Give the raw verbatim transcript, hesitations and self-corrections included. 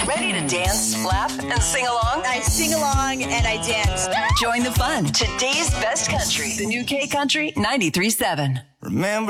Ready to dance, laugh, and sing along? I sing along and I dance. Join the fun. Today's best country. The new K Country ninety-three point seven. Remember